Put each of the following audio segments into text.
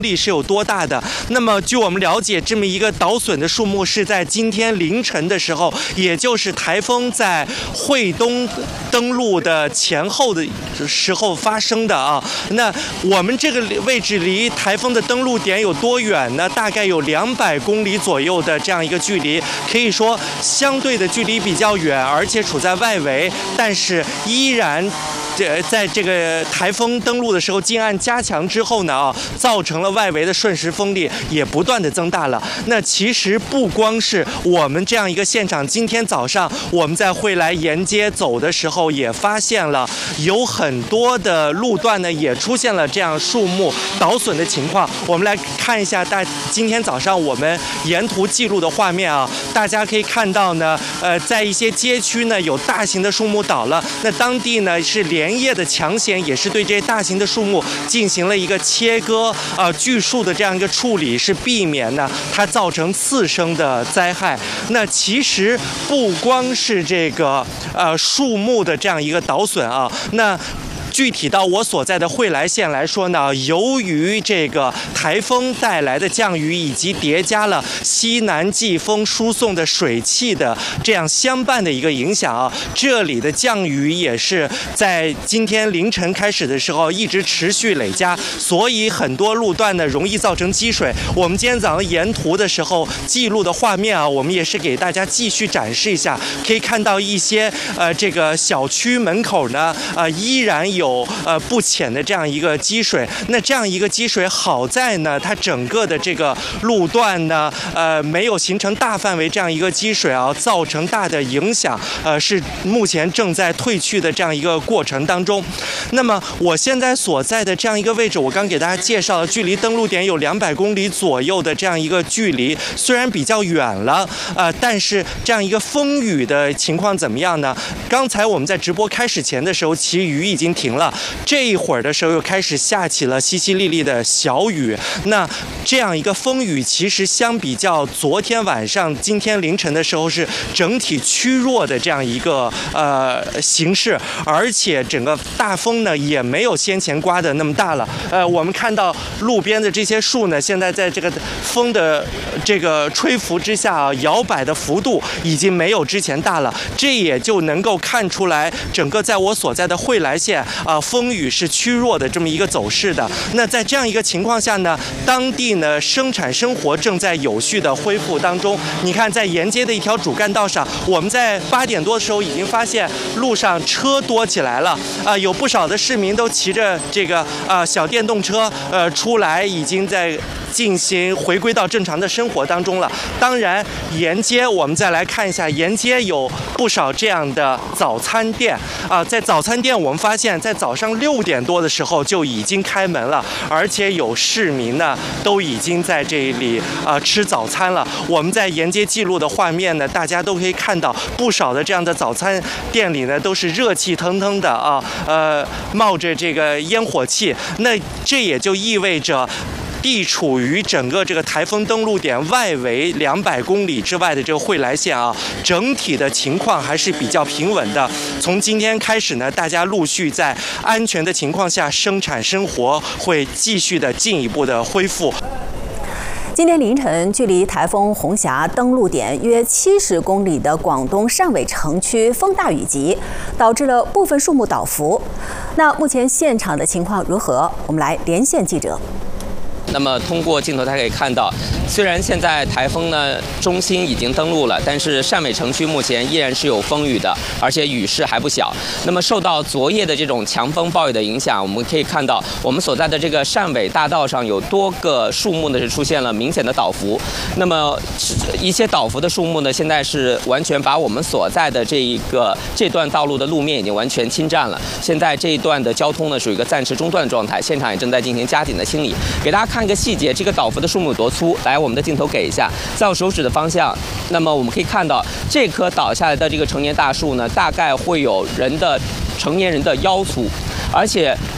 力是有多大的？那么据我们了解，这么一个倒损的数目是在今天凌晨的时候，也就是台风在惠东登陆的前后的时候发生的啊。那我们这个位置离台风的登陆点有多远呢？大概有200公里左右的这样一个距离，可以说相对的距离比较远，而且处在外围，但是依然在这个台风登陆的时候，近岸加强之后呢，造成了外围的瞬时风力也不断的增大了。那其实不光是我们这样一个现场，今天早上我们在惠来沿街走的时候，也发现了有很多的路段呢，也出现了这样树木倒损的情况。我们来看一下今天早上我们沿途记录的画面啊，大家可以看到呢，在一些街区呢有大型的树木倒了，那当地呢是连夜的抢险，也是对这些大型的树木进行了一个切割锯树的这样一个处理，是避免呢它造成次生的灾害。那其实不光是这个树木的这样一个倒损啊，那具体到我所在的惠来县来说呢，由于这个台风带来的降雨，以及叠加了西南季风输送的水汽的这样相伴的一个影响啊，这里的降雨也是在今天凌晨开始的时候一直持续累加，所以很多路段呢容易造成积水。我们今天早上沿途的时候记录的画面啊，我们也是给大家继续展示一下，可以看到一些这个小区门口呢依然有不浅的这样一个积水。那这样一个积水好在呢，它整个的这个路段呢没有形成大范围这样一个积水啊，造成大的影响是目前正在退去的这样一个过程当中。那么我现在所在的这样一个位置，我刚给大家介绍了，距离登陆点有200公里左右的这样一个距离，虽然比较远了但是这样一个风雨的情况怎么样呢？刚才我们在直播开始前的时候，其实雨已经停了，这一会儿的时候又开始下起了淅淅沥沥的小雨。那这样一个风雨其实相比较昨天晚上今天凌晨的时候是整体趋弱的这样一个形势，而且整个大风呢也没有先前刮的那么大了。我们看到路边的这些树呢，现在在这个风的这个吹拂之下摇摆的幅度已经没有之前大了，这也就能够看出来整个在我所在的惠来县风雨是趋弱的这么一个走势的。那在这样一个情况下呢，当地呢生产生活正在有序的恢复当中。你看在沿街的一条主干道上，我们在8点多的时候已经发现路上车多起来了有不少的市民都骑着这个小电动车出来，已经在进行回归到正常的生活当中了。当然沿街我们再来看一下，沿街有不少这样的早餐店在早餐店我们发现在早上6点多的时候就已经开门了，而且有市民呢都已经在这里吃早餐了。我们在沿街记录的画面呢，大家都可以看到不少的这样的早餐店里呢都是热气腾腾的冒着这个烟火气。那这也就意味着地处于整个这个台风登陆点外围200公里之外的这个惠来县整体的情况还是比较平稳的。从今天开始呢，大家陆续在安全的情况下生产生活会继续的进一步的恢复。 今天凌晨，距离台风红霞登陆点约70公里的广东汕尾城区风大雨急，导致了部分树木倒伏。那目前现场的情况如何？我们来连线记者。 那么通过镜头大家可以看到，虽然现在台风呢中心已经登陆了，但是汕尾城区目前依然是有风雨的，而且雨势还不小。那么受到昨夜的这种强风暴雨的影响，我们可以看到我们所在的这个汕尾大道上有多个树木呢是出现了明显的倒伏。那么一些倒伏的树木呢，现在是完全把我们所在的这段道路的路面已经完全侵占了。现在这一段的交通呢属于一个暂时中断状态，现场也正在进行加紧的清理。给大家看一个细节，这个倒伏的树木有多粗？来，我们的镜头给一下，在我手指的方向，那么我们可以看到这棵倒下来的这个成年大树呢，大概会有成年人的腰粗，而且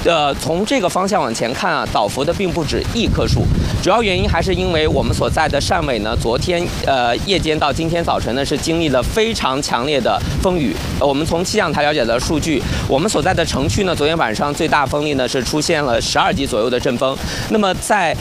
从这个方向往前看啊，倒伏的并不止1棵树，主要原因还是因为我们所在的汕尾呢，昨天夜间到今天早晨呢是经历了非常强烈的风雨。我们从气象台了解的数据，我们所在的城区呢，昨天晚上最大风力呢是出现了12级左右的阵风。那么在